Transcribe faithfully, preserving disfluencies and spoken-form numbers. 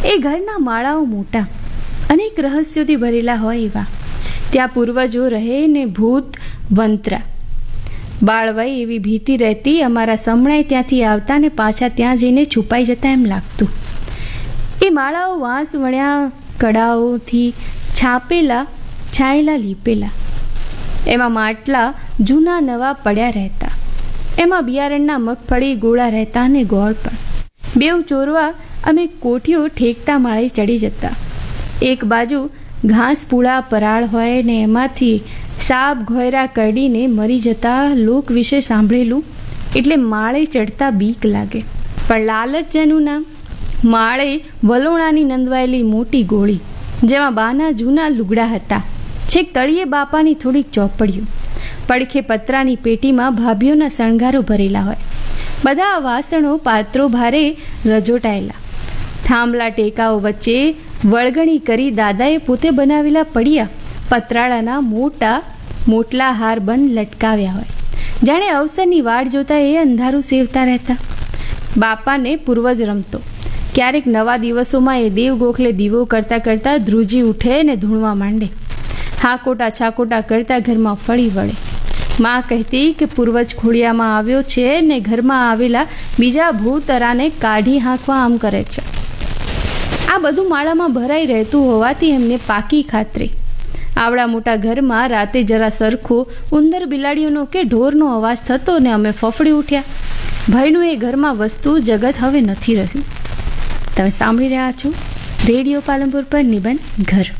એ ઘરના માળાઓ મોટા, અનેક રહસ્યોથી ભરેલા હોય એવા. ત્યાં પૂર્વજો રહે ને ભૂત વંતરા. બાળવાઈ એવી ભીતિ રહેતી, અમારા સમણાય ત્યાંથી આવતા ને પાછા ત્યાં જઈને છુપાઈ જતા એમ લાગતું. એ માળાઓ વાંસ વણ્યા કડાઓથી છાપેલા છાયેલા લીપેલા. એમાં માટલા જૂના નવા પડ્યા રહેતા. એમાં બિયારણના મગફળી ગોળા રહેતા અને ગોળ પણ. બેઉ ચોરવા અમે કોઠીઓ ઠેકતા માળે ચડી જતા. એક બાજુ ઘાસ પૂળા પરાળ હોય ને એમાંથી સાપ ઘોયરા કરડીને મરી જતા લોક વિશે સાંભળેલું એટલે માળે ચડતા બીક લાગે. પણ લાલચ જેનું નામ. માળે વલોણાની નંદવાયેલી મોટી ગોળી, જેમાં બાના જૂના લુગડા હતા. છેક તળિયે બાપાની થોડીક ચોપડીઓ. પડખે પતરાની પેટીમાં ભાભીઓના શણગારો ભરેલા હોય. બધા વાસણો પાત્રો ભારે રજોટાયેલા. થાંભલા ટેકાઓ વચ્ચે વળગણી કરી દાદાએ પોતે બનાવેલા પડિયા પતરાળાના મોટા મોટલા હાર બંધ લટકાવ્યા હોય. જાણે અવસરની વાડ જોતા એ અંધારું સેવતા રહેતા. બાપાને પૂર્વજ રમતો. ક્યારેક નવા દિવસોમાં એ દેવ ગોખલે દીવો કરતા કરતા ધ્રુજી ઉઠે ને ધૂણવા માંડે. હાકોટા છાકોટા કરતા ઘરમાં ફળી વળે. માં કહેતી કે પૂર્વજ ખોડિયામાં આવ્યો છે ને ઘરમાં આવેલા બીજા ભૂતરાને કાઢી હાંકવા આમ કરે છે. આ બધું માળામાં ભરાઈ રહેતું હોવાથી એમને પાકી ખાતરી. આવડા મોટા ઘરમાં રાતે જરા સરખો ઉંદર બિલાડીઓનો કે ઢોરનો અવાજ થતો ને અમે ફફડી ઉઠ્યા. ભયનું એ ઘરમાં વસ્તુ જગત હવે નથી રહ્યું. તમે સાંભળી રહ્યા છો રેડિયો પાલનપુર પર નિબંધ ઘર.